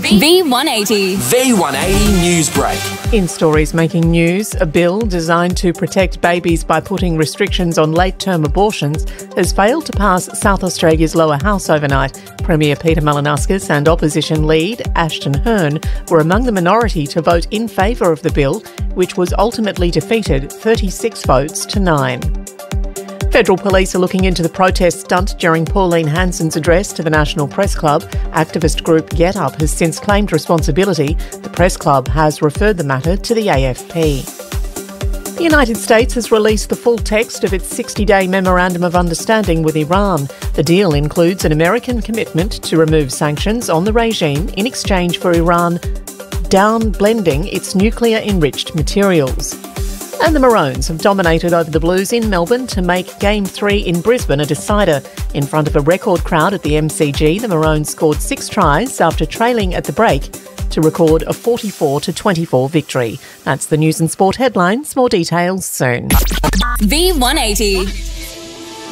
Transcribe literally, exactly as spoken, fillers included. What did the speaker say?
V one eighty. V one eighty Newsbreak. In stories making news, a bill designed to protect babies by putting restrictions on late-term abortions has failed to pass South Australia's lower house overnight. Premier Peter Malinauskas and opposition lead Ashton Hearn were among the minority to vote in favour of the bill, which was ultimately defeated thirty-six votes to nine. Federal police are looking into the protest stunt during Pauline Hanson's address to the National Press Club. Activist group Get Up has since claimed responsibility. The Press Club has referred the matter to the A F P. The United States has released the full text of its sixty-day Memorandum of Understanding with Iran. The deal includes an American commitment to remove sanctions on the regime in exchange for Iran down-blending its nuclear-enriched materials. And the Maroons have dominated over the Blues in Melbourne to make Game three in Brisbane a decider. In front of a record crowd at the M C G, the Maroons scored six tries after trailing at the break to record a forty-four to twenty-four victory. That's the news and sport headlines. More details soon. V one eighty.